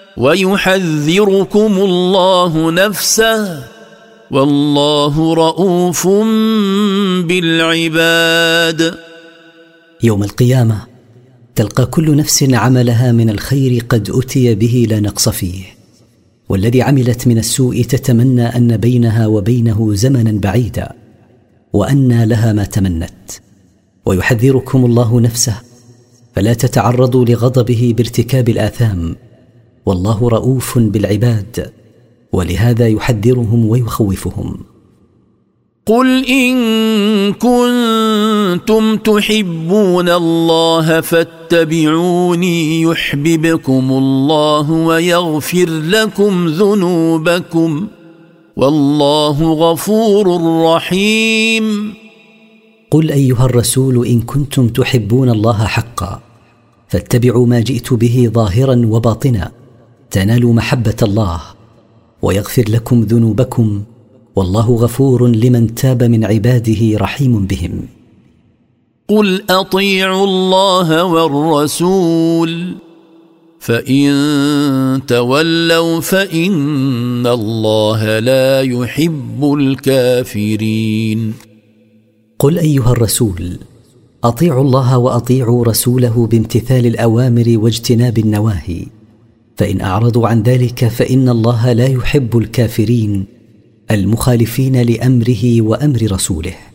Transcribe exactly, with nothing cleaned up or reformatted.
ويحذركم الله نفسه والله رؤوف بالعباد. يوم القيامة تلقى كل نفس عملها من الخير قد أتي به لا نقص فيه، والذي عملت من السوء تتمنى أن بينها وبينه زمنا بعيدا وأنى لها ما تمنت. ويحذركم الله نفسه فلا تتعرضوا لغضبه بارتكاب الآثام، والله رؤوف بالعباد، ولهذا يحذرهم ويخوفهم. قل إن كنتم تحبون الله فاتبعوني يحببكم الله ويغفر لكم ذنوبكم والله غفور رحيم. قل أيها الرسول إن كنتم تحبون الله حقا فاتبعوا ما جئت به ظاهرا وباطنا تنالوا محبة الله ويغفر لكم ذنوبكم والله غفور لمن تاب من عباده رحيم بهم. قل أطيعوا الله والرسول فإن تولوا فإن الله لا يحب الكافرين. قل أيها الرسول أطيعوا الله وأطيعوا رسوله بامتثال الأوامر واجتناب النواهي، فإن أعرضوا عن ذلك فإن الله لا يحب الكافرين المخالفين لأمره وأمر رسوله.